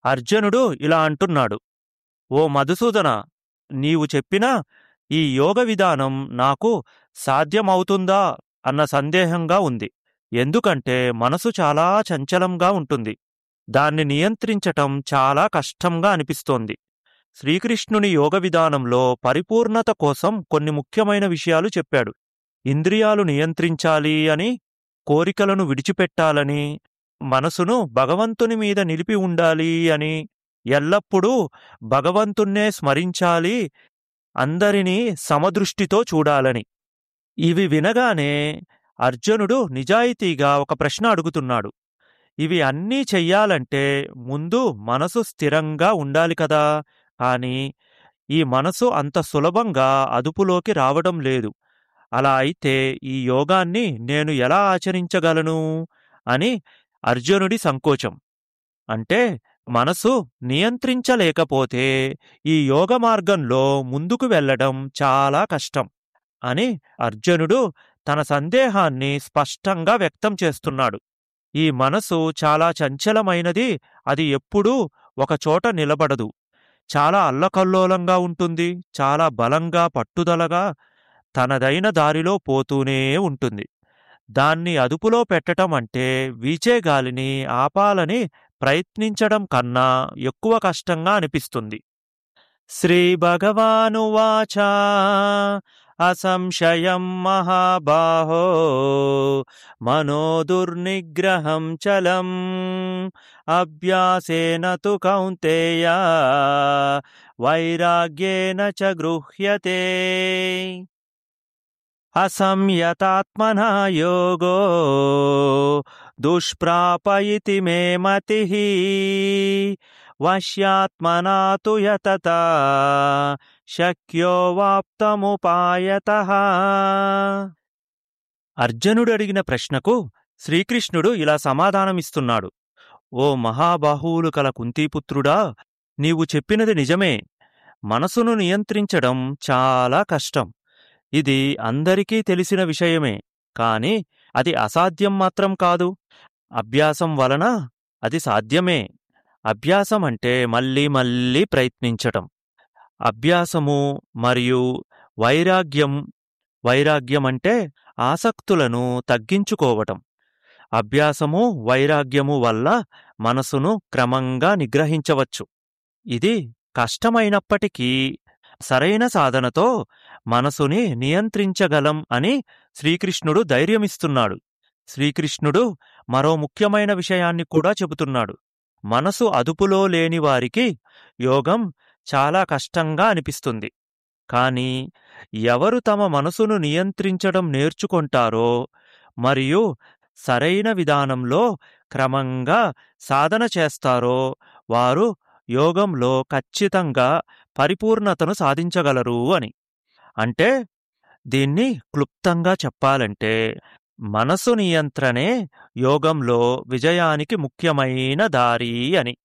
అర్జునుడు ఇలా అంటున్నాడు: ఓ మధుసూదన, నీవు చెప్పిన ఈ యోగ విధానం నాకు సాధ్యమవుతుందా అన్న సందేహంగా ఉంది. ఎందుకంటే మనసు చాలా చంచలంగా ఉంటుంది. దాన్ని నియంత్రించటం చాలా కష్టంగా అనిపిస్తోంది. శ్రీకృష్ణుని యోగ విధానంలో పరిపూర్ణత కోసం కొన్ని ముఖ్యమైన విషయాలు చెప్పాడు. ఇంద్రియాలు నియంత్రించాలి అని, కోరికలను విడిచిపెట్టాలని, మనసును భగవంతుని మీద నిలిపి ఉండాలి అని, ఎల్లప్పుడూ భగవంతుణ్ణే స్మరించాలి, అందరినీ సమదృష్టితో చూడాలని. ఇవి వినగానే అర్జునుడు నిజాయితీగా ఒక ప్రశ్న అడుగుతున్నాడు. ఇవి అన్నీ చెయ్యాలంటే ముందు మనసు స్థిరంగా ఉండాలి కదా, కాని ఈ మనసు అంత సులభంగా అదుపులోకి రావడం లేదు. అలా అయితే ఈ యోగాన్ని నేను ఎలా ఆచరించగలను అని అర్జునుడి సంకోచం. అంటే మనసు నియంత్రించలేకపోతే ఈ యోగ మార్గంలో ముందుకు వెళ్ళడం చాలా కష్టం అని అర్జునుడు తన సందేహాన్ని స్పష్టంగా వ్యక్తం చేస్తున్నాడు. ఈ మనసు చాలా చంచలమైనది. అది ఎప్పుడూ ఒకచోట నిలబడదు. చాలా అల్లకల్లోలంగా ఉంటుంది. చాలా బలంగా, పట్టుదలగా తనదైన దారిలో పోతూనే ఉంటుంది. దాన్ని అదుపులో పెట్టటం అంటే వీచే గాలిని ఆపాలని ప్రయత్నించడం కన్నా ఎక్కువ కష్టంగా అనిపిస్తుంది. శ్రీభగవానువాచ అసంశయం మహాబాహో మనోదుర్నిగ్రహం చలం అభ్యాసేన తు కౌంతేయ వైరాగ్యేన చ గృహ్యతే. అసంయతాత్మనా యోగో దుష్ప్రాప ఇతి మే మతిః వశ్యాత్మనా తు యతతా శక్యో వాప్తముపాయతః. అర్జునుడు అడిగిన ప్రశ్నకు శ్రీకృష్ణుడు ఇలా సమాధానమిస్తున్నాడు: ఓ మహాబాహువులు కల కుంతీపుత్రుడా, నీవు చెప్పినది నిజమే. మనసును నియంత్రించడం చాలా కష్టం. ఇది అందరికీ తెలిసిన విషయమే. కాని అది అసాధ్యం మాత్రం కాదు. అభ్యాసం వలన అది సాధ్యమే. అభ్యాసం అంటే మళ్ళీ మళ్ళీ ప్రయత్నించటం. అభ్యాసము మరియు వైరాగ్యం అంటే ఆసక్తులను తగ్గించుకోవటం. అభ్యాసము, వైరాగ్యము వల్ల మనసును క్రమంగా నిగ్రహించవచ్చు. ఇది కష్టమైనప్పటికీ సరైన సాధనతో మనసుని నియంత్రించగలం అని శ్రీకృష్ణుడు ధైర్యమిస్తున్నాడు. శ్రీకృష్ణుడు మరో ముఖ్యమైన విషయాన్ని కూడా చెబుతున్నాడు. మనసు అదుపులో లేని వారికి యోగం చాలా కష్టంగా అనిపిస్తుంది. కాని ఎవరు తమ మనసును నియంత్రించడం నేర్చుకుంటారో మరియు సరైన విధానంలో క్రమంగా సాధన చేస్తారో వారు యోగంలో ఖచ్చితంగా పరిపూర్ణతను సాధించగలరు అని. అంటే దీన్ని క్లుప్తంగా చెప్పాలంటే మనసు నియంత్రణే యోగంలో విజయానికి ముఖ్యమైన దారి అని.